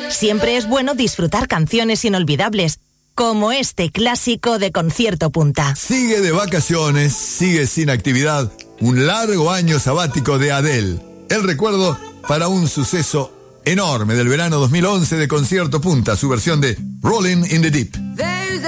Siempre es bueno disfrutar canciones inolvidables, como este clásico de Concierto Punta. Sigue de vacaciones, sigue sin actividad, un largo año sabático de Adele. El recuerdo para un suceso enorme del verano 2011 de Concierto Punta, su versión de Rolling in the Deep.